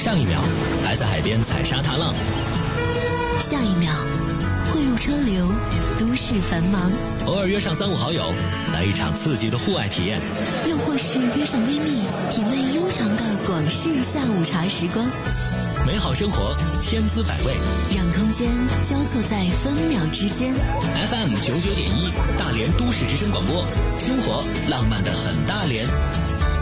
上一秒还在海边踩沙滩浪， 下一秒汇入车流，都市繁忙。 偶尔约上3、5好友，来一场刺激的户外体验， 又或是约上闺蜜，品味悠长的广式下午茶时光。 美好生活千滋百味， 让空间交错在分秒之间。 FM 99.1大连都市之声广播，生活浪漫的很大连。